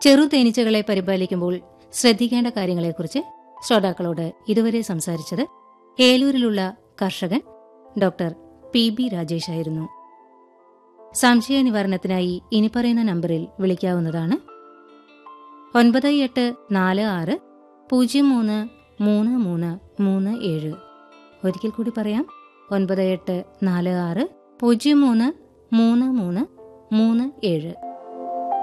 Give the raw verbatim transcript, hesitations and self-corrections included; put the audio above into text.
ചെറു തേനീച്ചകളെ പരിപാലിക്കുമ്പോൾ ശ്രദ്ധിക്കേണ്ട കാര്യങ്ങളെക്കുറിച്ച് ശ്രോതാക്കളോട് ഇതുവരെ സംസാരിച്ചത് ഏലൂരിലുള്ള കർഷകൻ ഡോക്ടർ പി ബി രാജേഷ് ആയിരുന്നു. സംശയ നിവാരണത്തിനായി ഇനി പറയുന്ന നമ്പറിൽ വിളിക്കാവുന്നതാണ്. ഒൻപത് എട്ട് നാല് ആറ് പൂജ്യം മൂന്ന് മൂന്ന് മൂന്ന് മൂന്ന് ഏഴ്. ഒരിക്കൽ കൂടി പറയാം, ഒൻപത് എട്ട് നാല് ആറ് പൂജ്യം മൂന്ന് മൂന്ന് മൂന്ന് മൂന്ന് ഏഴ്.